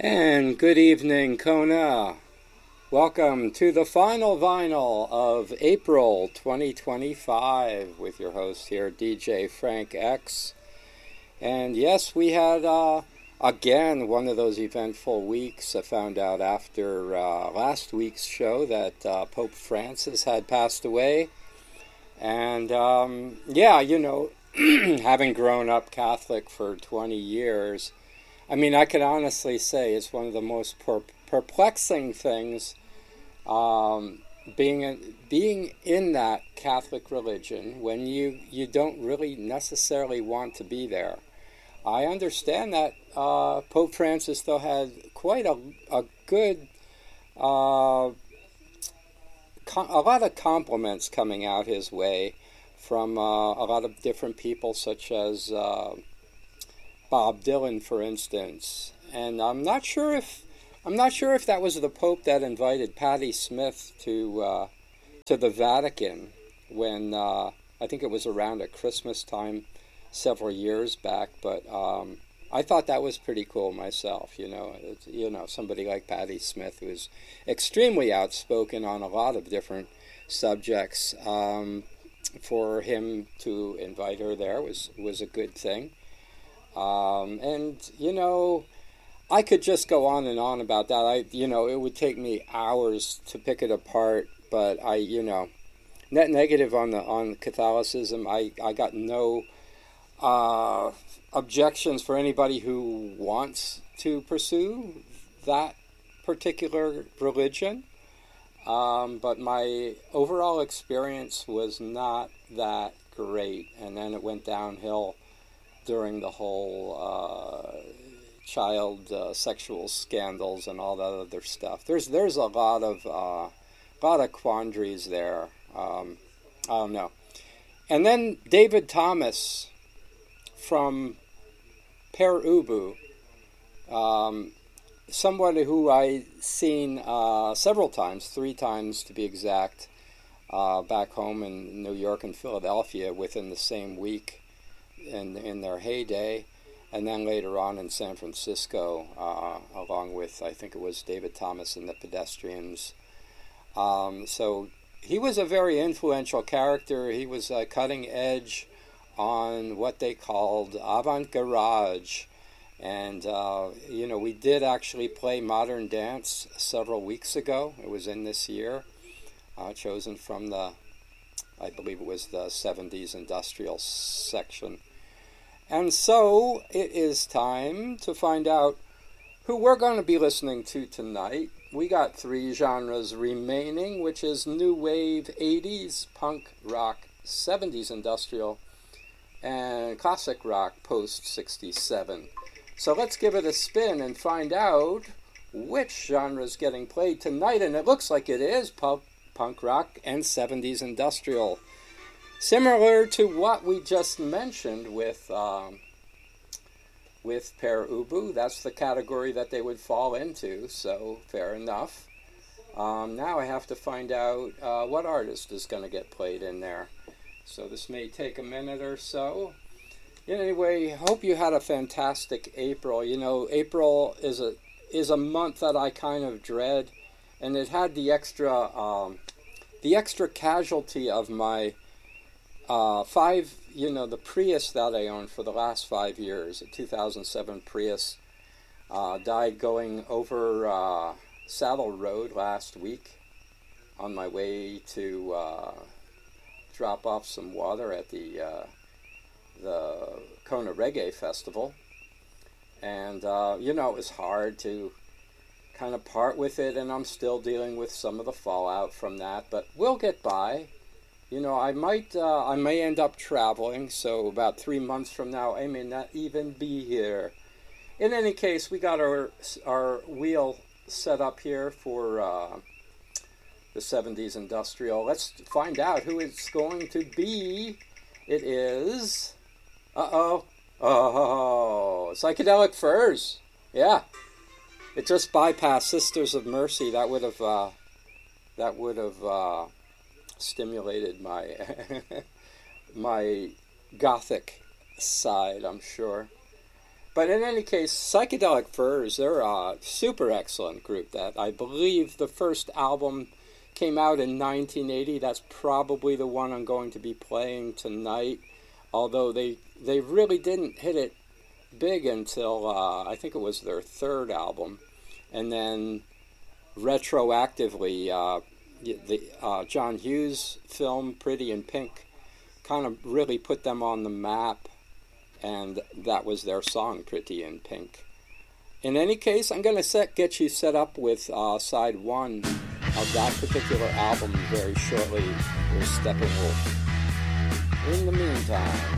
And good evening, Kona. Welcome to the final vinyl of April 2025 with your host here, DJ Frank X. And yes, we had again one of those eventful weeks. I found out after last week's show that Pope Francis had passed away. And having grown up Catholic for 20 years, I mean, I can honestly say it's one of the most perplexing things being in that Catholic religion when you don't really necessarily want to be there. I understand that Pope Francis still had quite a good, a lot of compliments coming out his way from a lot of different people, such as Bob Dylan, for instance. And I'm not sure if that was the Pope that invited Patti Smith to the Vatican when I think it was around at Christmas time several years back. But I thought that was pretty cool myself. Somebody like Patti Smith, who is extremely outspoken on a lot of different subjects. For him to invite her there was a good thing. I could just go on and on about that. It would take me hours to pick it apart, but net negative on Catholicism. I got no objections for anybody who wants to pursue that particular religion. But my overall experience was not that great, and then it went downhill during the whole child sexual scandals and all that other stuff. There's a lot of quandaries there. I don't know. And then David Thomas from Per Ubu, someone who I seen several times, 3 times to be exact, back home in New York and Philadelphia within the same week in their heyday, and then later on in San Francisco, along with, I think it was David Thomas and the Pedestrians. So he was a very influential character. He was cutting edge on what they called avant-garde. And, we did actually play Modern Dance several weeks ago. It was in this year, chosen from I believe it was the 70s industrial section. And so it is time to find out who we're going to be listening to tonight. We got 3 genres remaining, which is new wave 80s, punk rock 70s industrial, and classic rock post 67. So let's give it a spin and find out which genre is getting played tonight. And it looks like it is punk rock and 70s industrial. Similar to what we just mentioned with Per Ubu. That's the category that they would fall into, so fair enough. Now I have to find out what artist is going to get played in there. So this may take a minute or so. Anyway, hope you had a fantastic April. April is a month that I kind of dread, and it had the extra casualty of my the Prius that I owned for the last 5 years, a 2007 Prius, died going over Saddle Road last week on my way to drop off some water at the Kona Reggae Festival. And, it was hard to kind of part with it, and I'm still dealing with some of the fallout from that, but we'll get by. I may end up traveling, so about 3 months from now, I may not even be here. In any case, we got our wheel set up here for the 70s industrial. Let's find out who it's going to be. It is... Psychedelic Furs. Yeah. It just bypassed Sisters of Mercy. That would have stimulated my my gothic side, I'm sure. But in any case, Psychedelic Furs, they're a super excellent group. That I believe the first album came out in 1980. That's probably the one I'm going to be playing tonight. Although they really didn't hit it big until I think it was their third album. And then retroactively, the John Hughes film, Pretty in Pink, kind of really put them on the map. And that was their song, Pretty in Pink. In any case, I'm going to get you set up with side one of that particular album very shortly. Here's Steppenwolf. In the meantime...